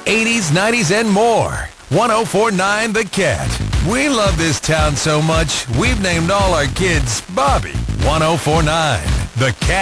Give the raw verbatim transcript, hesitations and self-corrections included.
eighties, nineties, and more. one oh four point nine The Cat. We love this town so much, we've named all our kids Bobby. one oh four point nine The Cat.